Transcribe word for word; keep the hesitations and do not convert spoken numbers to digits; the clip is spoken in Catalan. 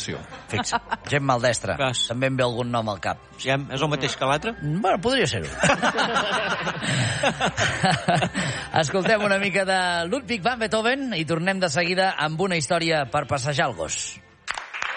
Revolució. Fixa, gent maldestra. Cas. També em ve algun nom al cap. Ja és el mateix que l'altre? Bueno, podria ser-ho. Escoltem una mica de Ludwig van Beethoven i tornem de seguida amb una història per passejar el gos.